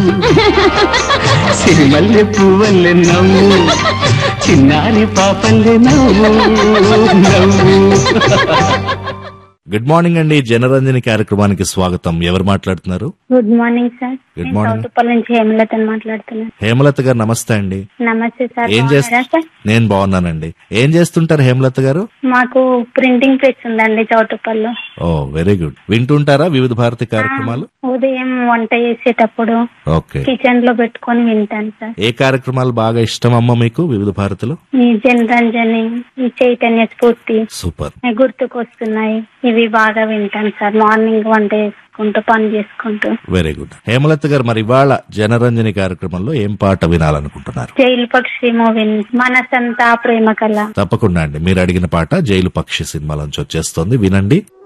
సిరిమల్లె పువ్వల్లె నవ్వు, చిన్నారి పాపల్లె నవ్వు నవ్వు. గుడ్ మార్నింగ్ అండి. జనరంజని కార్యక్రమానికి స్వాగతం. ఎవరు మాట్లాడుతున్నారు? Good morning sir. Good morning. Choutuppal నుంచి హేమలత మాట్లాడుతున్నాను. హేమలత గారు నమస్తే అండి. నమస్తే సార్. ఏం బాగున్నారా సార్? నేను బాగున్నానండి. ఏం చేస్తుంటారు హేమలత గారు? మాకు ప్రింటింగ్ ప్రెస్ ఉందండి చౌటుప్పల్లో. ఓ వెరీ గుడ్. వింటుంటారా వివిధ భారతి కార్యక్రమాలు? ఉదయం వంట చేసేటప్పుడు ఓకే. కిచెన్ లో పెట్టుకొని వింటాను సార్. ఏ కార్యక్రమాలు బాగా ఇష్టం అమ్మ మీకు వివిధ భారతిలో? ఈ జనరంజని, ఈ చైతన్య స్ఫూర్తి, సూపర్. గుర్తుకొస్తున్నాయి, ఇవి బాగా వింటాను సార్. మార్నింగ్ వంట చేసుకుంటూ పని చేసుకుంటూ. Very good. హేమలత గారు, మరి ఇవాళ జనరంజని కార్యక్రమంలో ఏం పాట వినాలనుకుంటున్నారు? జైలు పక్షి మూవీ మనసంతా ప్రేమ కళ. తప్పకుండా అండి. మీరు అడిగిన పాట జైలు పక్షి సినిమాలోంచి వచ్చేస్తోంది, వినండి.